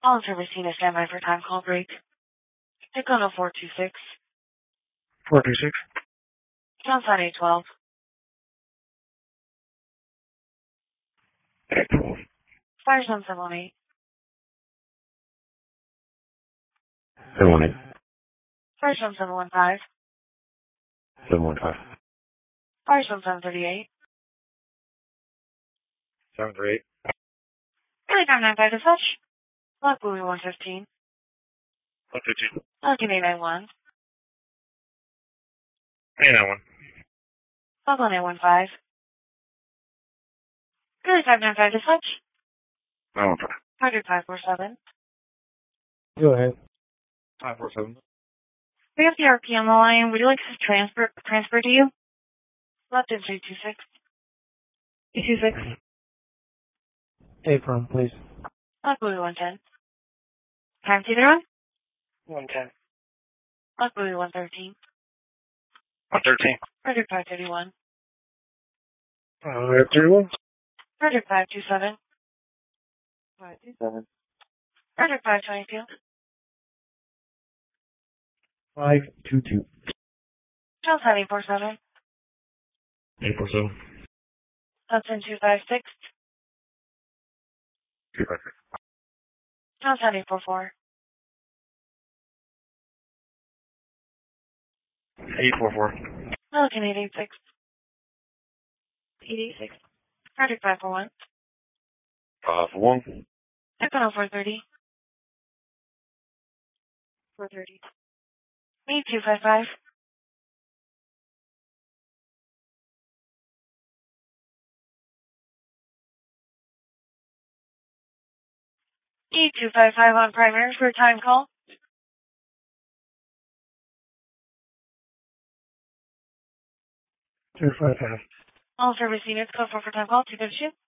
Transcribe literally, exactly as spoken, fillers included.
All service units stand by for time call break. Econo four two six. four two six. Downside eight twelve. eight twelve. Firestone seven one eight. seven one eight. Firestone seven one five. seven one five. Firestone seven thirty-eight. seven three eight. thirty-five ninety-five to touch. Lock Bowie one fifteen. one fifteen. Falcon eight ninety-one. eight nine one. Falcon eight one five. thirty-five ninety-five to touch. nine one five. Target five four seven. Go ahead. five four seven. We have the R P on the line. Would you like us to transfer transfer to you? Left in three two six. three two six. Apron, please. Lock Bowie one ten. Time to either one? one ten. Lock Bowie one thirteen. one thirteen. Target five thirty-one. Uh, thirty-one. Target five two seven. five two seven. Target five twenty-two. five two two. Downside eight four seven. eight four seven. Hudson two five six. two five six. Downside eight four four. eight four four. Pelican eight eight six. eight eight six. Target five four one. five one. Econo four thirty. four thirty. Me two five five. E two five five on primary for time call. two five five. All service units code for for time call two fifty-two.